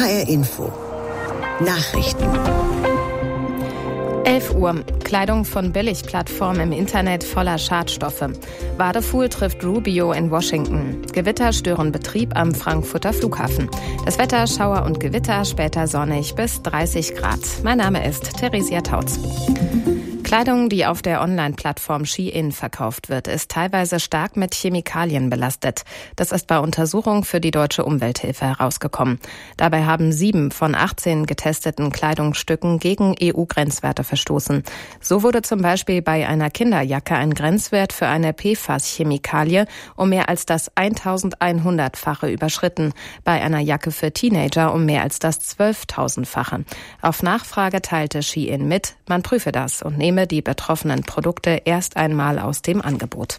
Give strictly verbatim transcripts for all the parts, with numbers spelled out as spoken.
R Info. Nachrichten. elf Uhr. Kleidung von Billigplattformen im Internet voller Schadstoffe. Wadefuhl trifft Rubio in Washington. Gewitter stören Betrieb am Frankfurter Flughafen. Das Wetter, Schauer und Gewitter, später sonnig bis dreißig Grad. Mein Name ist Theresia Tautz. Kleidung, die auf der Online-Plattform Shein verkauft wird, ist teilweise stark mit Chemikalien belastet. Das ist bei Untersuchungen für die Deutsche Umwelthilfe herausgekommen. Dabei haben sieben von achtzehn getesteten Kleidungsstücken gegen E U-Grenzwerte verstoßen. So wurde zum Beispiel bei einer Kinderjacke ein Grenzwert für eine P F A S-Chemikalie um mehr als das eintausendeinhundertfache überschritten, bei einer Jacke für Teenager um mehr als das zwölftausendfache. Auf Nachfrage teilte Shein mit, man prüfe das und nehme die betroffenen Produkte erst einmal aus dem Angebot.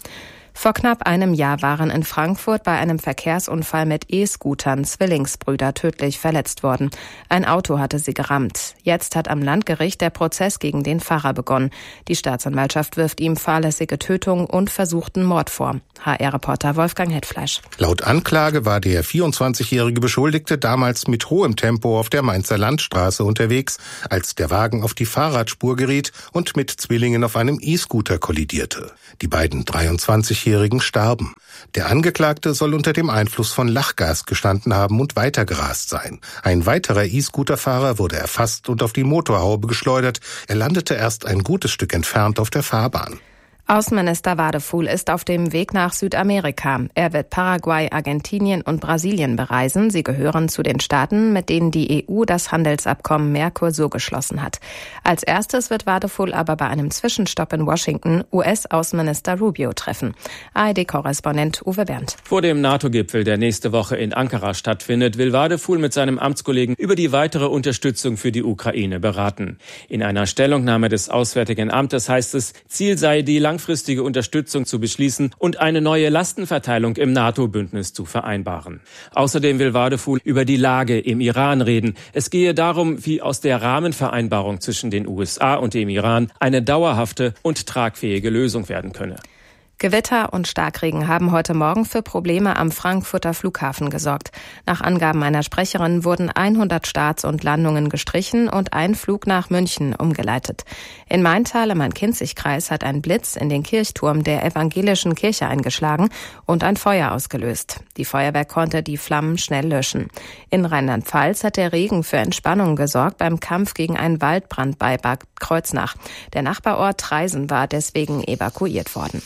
Vor knapp einem Jahr waren in Frankfurt bei einem Verkehrsunfall mit E-Scootern Zwillingsbrüder tödlich verletzt worden. Ein Auto hatte sie gerammt. Jetzt hat am Landgericht der Prozess gegen den Fahrer begonnen. Die Staatsanwaltschaft wirft ihm fahrlässige Tötung und versuchten Mord vor. H R-Reporter Wolfgang Hetfleisch. Laut Anklage war der vierundzwanzigjährige Beschuldigte damals mit hohem Tempo auf der Mainzer Landstraße unterwegs, als der Wagen auf die Fahrradspur geriet und mit Zwillingen auf einem E-Scooter kollidierte. Die beiden dreiundzwanzigjährigen starben. Der Angeklagte soll unter dem Einfluss von Lachgas gestanden haben und weitergerast sein. Ein weiterer E-Scooter-Fahrer wurde erfasst und auf die Motorhaube geschleudert. Er landete erst ein gutes Stück entfernt auf der Fahrbahn. Außenminister Wadefuhl ist auf dem Weg nach Südamerika. Er wird Paraguay, Argentinien und Brasilien bereisen. Sie gehören zu den Staaten, mit denen die E U das Handelsabkommen Mercosur geschlossen hat. Als erstes wird Wadefuhl aber bei einem Zwischenstopp in Washington U S-Außenminister Rubio treffen. A R D-Korrespondent Uwe Berndt. Vor dem NATO-Gipfel, der nächste Woche in Ankara stattfindet, will Wadefuhl mit seinem Amtskollegen über die weitere Unterstützung für die Ukraine beraten. In einer Stellungnahme des Auswärtigen Amtes heißt es, Ziel sei die langfristige Unterstützung zu beschließen und eine neue Lastenverteilung im NATO-Bündnis zu vereinbaren. Außerdem will Wadefuhl über die Lage im Iran reden. Es gehe darum, wie aus der Rahmenvereinbarung zwischen den U S A und dem Iran eine dauerhafte und tragfähige Lösung werden könne. Gewitter und Starkregen haben heute Morgen für Probleme am Frankfurter Flughafen gesorgt. Nach Angaben einer Sprecherin wurden hundert Starts und Landungen gestrichen und ein Flug nach München umgeleitet. In Maintal im Main-Kinzig-Kreis hat ein Blitz in den Kirchturm der evangelischen Kirche eingeschlagen und ein Feuer ausgelöst. Die Feuerwehr konnte die Flammen schnell löschen. In Rheinland-Pfalz hat der Regen für Entspannung gesorgt beim Kampf gegen einen Waldbrand bei Bad Kreuznach. Der Nachbarort Traisen war deswegen evakuiert worden.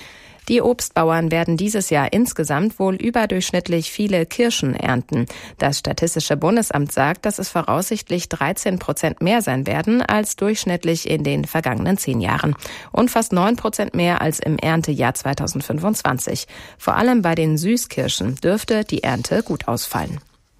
Die Obstbauern werden dieses Jahr insgesamt wohl überdurchschnittlich viele Kirschen ernten. Das Statistische Bundesamt sagt, dass es voraussichtlich dreizehn Prozent mehr sein werden als durchschnittlich in den vergangenen zehn Jahren. Und fast neun Prozent mehr als im Erntejahr zweitausendfünfundzwanzig. Vor allem bei den Süßkirschen dürfte die Ernte gut ausfallen.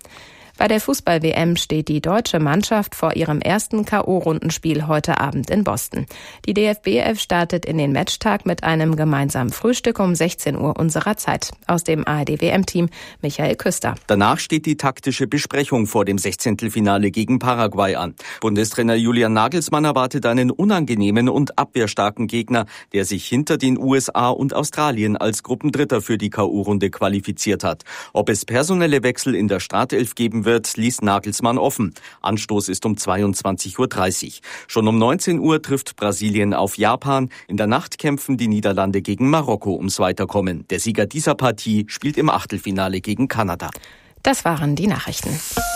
Bei der Fußball-W M steht die deutsche Mannschaft vor ihrem ersten K O-Rundenspiel heute Abend in Boston. Die D F B elf startet in den Matchtag mit einem gemeinsamen Frühstück um sechzehn Uhr unserer Zeit. Aus dem A R D-W M-Team Michael Küster. Danach steht die taktische Besprechung vor dem Sechzehntelfinale gegen Paraguay an. Bundestrainer Julian Nagelsmann erwartet einen unangenehmen und abwehrstarken Gegner, der sich hinter den U S A und Australien als Gruppendritter für die K O-Runde qualifiziert hat. Ob es personelle Wechsel in der Startelf geben wird, wird, ließ Nagelsmann offen. Anstoß ist um zweiundzwanzig Uhr dreißig. Schon um neunzehn Uhr trifft Brasilien auf Japan. In der Nacht kämpfen die Niederlande gegen Marokko ums Weiterkommen. Der Sieger dieser Partie spielt im Achtelfinale gegen Kanada. Das waren die Nachrichten.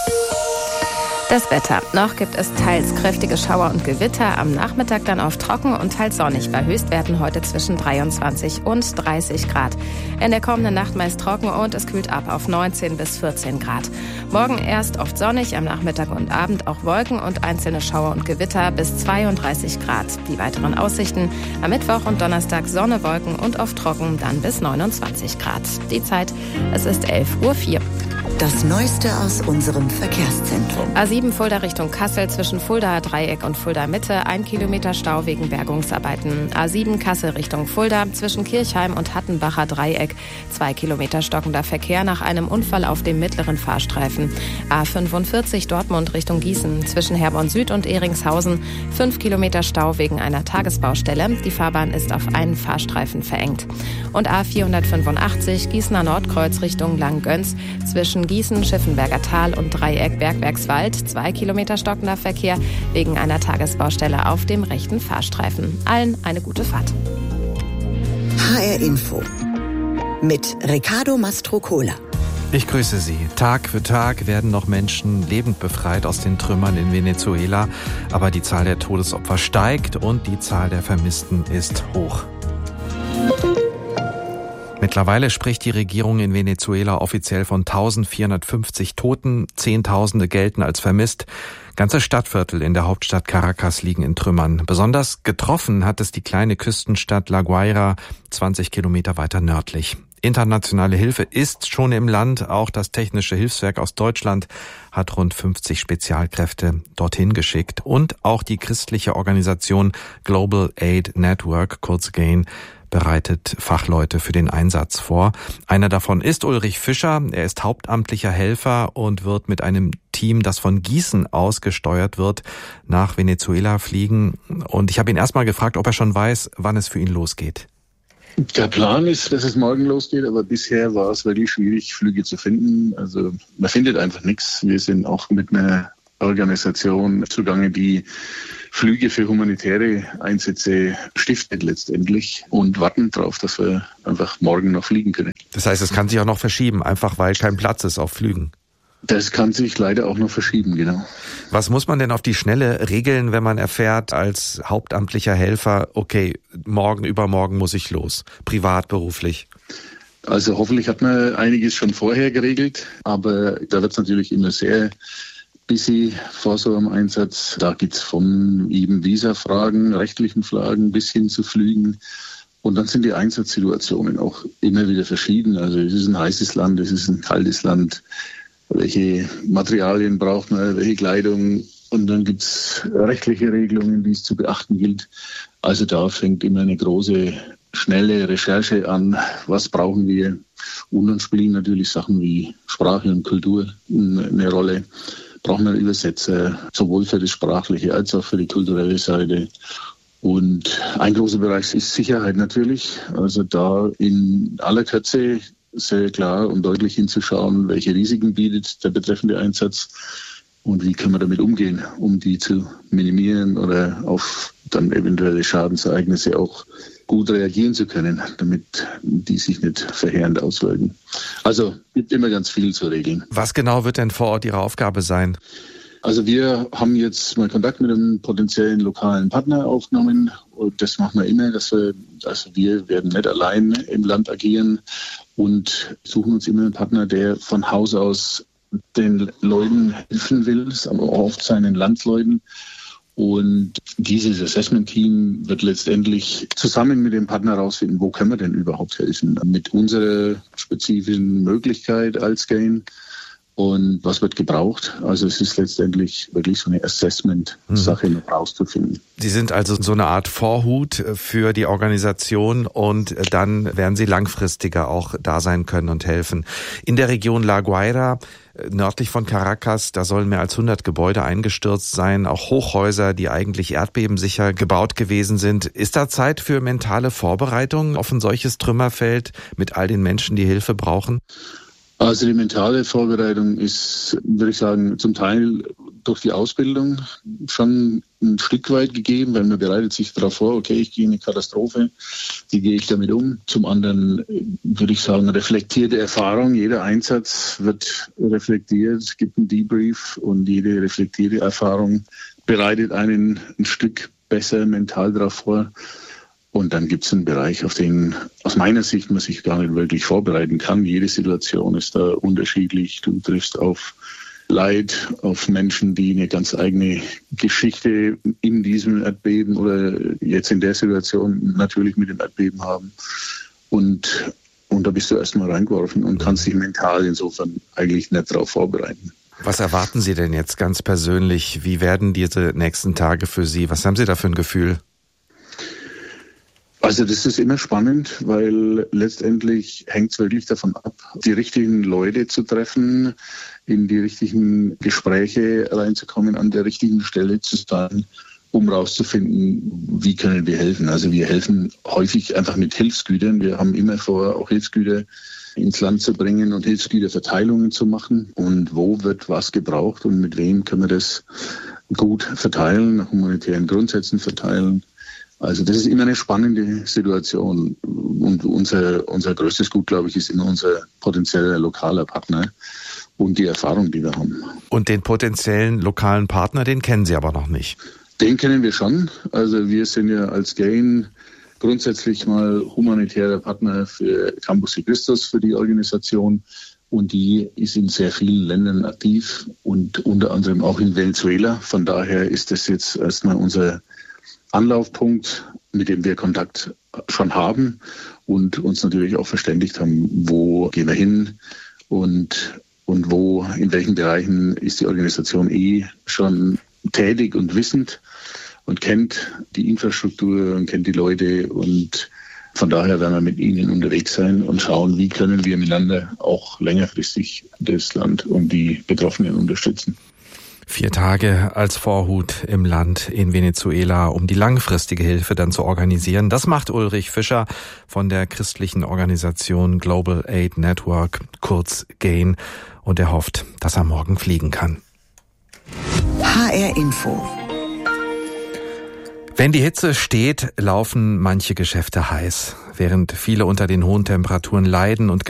Das Wetter. Noch gibt es teils kräftige Schauer und Gewitter, am Nachmittag dann oft trocken und teils sonnig, bei Höchstwerten heute zwischen dreiundzwanzig und dreißig Grad. In der kommenden Nacht meist trocken und es kühlt ab auf neunzehn bis vierzehn Grad. Morgen erst oft sonnig, am Nachmittag und Abend auch Wolken und einzelne Schauer und Gewitter bis zweiunddreißig Grad. Die weiteren Aussichten: am Mittwoch und Donnerstag Sonne, Wolken und oft trocken, dann bis neunundzwanzig Grad. Die Zeit, es ist elf Uhr vier. Das Neueste aus unserem Verkehrszentrum. A sieben Fulda Richtung Kassel zwischen Fuldaer Dreieck und Fulda Mitte, ein Kilometer Stau wegen Bergungsarbeiten. A sieben Kassel Richtung Fulda zwischen Kirchheim und Hattenbacher Dreieck, zwei Kilometer stockender Verkehr nach einem Unfall auf dem mittleren Fahrstreifen. A fünfundvierzig Dortmund Richtung Gießen zwischen Herborn Süd und Ehringshausen, fünf Kilometer Stau wegen einer Tagesbaustelle. Die Fahrbahn ist auf einen Fahrstreifen verengt. Und A vierhundertfünfundachtzig Gießener Nordkreuz Richtung Langgöns zwischen zwischen Gießen, Schiffenberger Tal und Dreieck Bergwerkswald zwei Kilometer stockender Verkehr wegen einer Tagesbaustelle auf dem rechten Fahrstreifen. Allen eine gute Fahrt. H R Info mit Riccardo Mastrocola. Ich grüße Sie. Tag für Tag werden noch Menschen lebend befreit aus den Trümmern in Venezuela. Aber die Zahl der Todesopfer steigt und die Zahl der Vermissten ist hoch. Mittlerweile spricht die Regierung in Venezuela offiziell von eintausendvierhundertfünfzig Toten. Zehntausende gelten als vermisst. Ganze Stadtviertel in der Hauptstadt Caracas liegen in Trümmern. Besonders getroffen hat es die kleine Küstenstadt La Guaira, zwanzig Kilometer weiter nördlich. Internationale Hilfe ist schon im Land. Auch das Technische Hilfswerk aus Deutschland hat rund fünfzig Spezialkräfte dorthin geschickt. Und auch die christliche Organisation Global Aid Network, kurz GAIN, bereitet Fachleute für den Einsatz vor. Einer davon ist Ulrich Fischer. Er ist hauptamtlicher Helfer und wird mit einem Team, das von Gießen aus gesteuert wird, nach Venezuela fliegen. Und ich habe ihn erstmal gefragt, ob er schon weiß, wann es für ihn losgeht. Der Plan ist, dass es morgen losgeht, aber bisher war es wirklich schwierig, Flüge zu finden. Also man findet einfach nichts. Wir sind auch mit einer Organisation zugange, die Flüge für humanitäre Einsätze stiftet letztendlich und warten darauf, dass wir einfach morgen noch fliegen können. Das heißt, es kann sich auch noch verschieben, einfach weil kein Platz ist auf Flügen. Das kann sich leider auch noch verschieben, genau. Was muss man denn auf die Schnelle regeln, wenn man erfährt als hauptamtlicher Helfer, okay, morgen, übermorgen muss ich los, privat, beruflich? Also hoffentlich hat man einiges schon vorher geregelt, aber da wird es natürlich immer sehr busy vor so einem Einsatz. Da geht's von eben Visa-Fragen, rechtlichen Fragen bis hin zu Flügen. Und dann sind die Einsatzsituationen auch immer wieder verschieden. Also es ist ein heißes Land, es ist ein kaltes Land. Welche Materialien braucht man, welche Kleidung? Und dann gibt's rechtliche Regelungen, die es zu beachten gilt. Also da fängt immer eine große, schnelle Recherche an. Was brauchen wir? Und dann spielen natürlich Sachen wie Sprache und Kultur eine Rolle. Brauchen wir Übersetzer, sowohl für das Sprachliche als auch für die kulturelle Seite. Und ein großer Bereich ist Sicherheit natürlich. Also da in aller Kürze sehr klar und deutlich hinzuschauen, welche Risiken bietet der betreffende Einsatz und wie können wir damit umgehen, um die zu minimieren oder auf dann eventuelle Schadensereignisse auch gut reagieren zu können, damit die sich nicht verheerend auswirken. Also gibt immer ganz viel zu regeln. Was genau wird denn vor Ort Ihre Aufgabe sein? Also wir haben jetzt mal Kontakt mit einem potenziellen lokalen Partner aufgenommen und das machen wir immer, dass wir, also wir werden nicht allein im Land agieren und suchen uns immer einen Partner, der von Haus aus den Leuten helfen will, aber oft seinen Landsleuten. Und dieses Assessment-Team wird letztendlich zusammen mit dem Partner herausfinden, wo können wir denn überhaupt helfen, mit unserer spezifischen Möglichkeit als GAIN. Und was wird gebraucht? Also es ist letztendlich wirklich so eine Assessment-Sache noch rauszufinden. Sie sind also so eine Art Vorhut für die Organisation und dann werden Sie langfristiger auch da sein können und helfen. In der Region La Guaira, nördlich von Caracas, da sollen mehr als hundert Gebäude eingestürzt sein, auch Hochhäuser, die eigentlich erdbebensicher gebaut gewesen sind. Ist da Zeit für mentale Vorbereitung auf ein solches Trümmerfeld mit all den Menschen, die Hilfe brauchen? Also die mentale Vorbereitung ist, würde ich sagen, zum Teil durch die Ausbildung schon ein Stück weit gegeben, weil man bereitet sich darauf vor, okay, ich gehe in eine Katastrophe, wie gehe ich damit um? Zum anderen würde ich sagen, reflektierte Erfahrung, jeder Einsatz wird reflektiert, es gibt einen Debrief und jede reflektierte Erfahrung bereitet einen ein Stück besser mental darauf vor. Und dann gibt es einen Bereich, auf den aus meiner Sicht man sich gar nicht wirklich vorbereiten kann. Jede Situation ist da unterschiedlich. Du triffst auf Leid, auf Menschen, die eine ganz eigene Geschichte in diesem Erdbeben oder jetzt in der Situation natürlich mit dem Erdbeben haben. Und, und da bist du erstmal reingeworfen und kannst dich mental insofern eigentlich nicht darauf vorbereiten. Was erwarten Sie denn jetzt ganz persönlich? Wie werden diese nächsten Tage für Sie? Was haben Sie da für ein Gefühl? Also das ist immer spannend, weil letztendlich hängt es wirklich davon ab, die richtigen Leute zu treffen, in die richtigen Gespräche reinzukommen, an der richtigen Stelle zu sein, um rauszufinden, wie können wir helfen. Also wir helfen häufig einfach mit Hilfsgütern. Wir haben immer vor, auch Hilfsgüter ins Land zu bringen und Hilfsgüterverteilungen zu machen. Und wo wird was gebraucht und mit wem können wir das gut verteilen, nach humanitären Grundsätzen verteilen. Also das ist immer eine spannende Situation. Und unser, unser größtes Gut, glaube ich, ist immer unser potenzieller lokaler Partner und die Erfahrung, die wir haben. Und den potenziellen lokalen Partner, den kennen Sie aber noch nicht? Den kennen wir schon. Also wir sind ja als GAIN grundsätzlich mal humanitärer Partner für Campus Christus, für die Organisation. Und die ist in sehr vielen Ländern aktiv und unter anderem auch in Venezuela. Von daher ist das jetzt erstmal unser Anlaufpunkt, mit dem wir Kontakt schon haben und uns natürlich auch verständigt haben, wo gehen wir hin und, und wo, in welchen Bereichen ist die Organisation eh schon tätig und wissend und kennt die Infrastruktur und kennt die Leute. Und von daher werden wir mit ihnen unterwegs sein und schauen, wie können wir miteinander auch längerfristig das Land und die Betroffenen unterstützen. Vier Tage als Vorhut im Land in Venezuela, um die langfristige Hilfe dann zu organisieren. Das macht Ulrich Fischer von der christlichen Organisation Global Aid Network, kurz GAIN. Und er hofft, dass er morgen fliegen kann. H R Info. Wenn die Hitze steht, laufen manche Geschäfte heiß. Während viele unter den hohen Temperaturen leiden und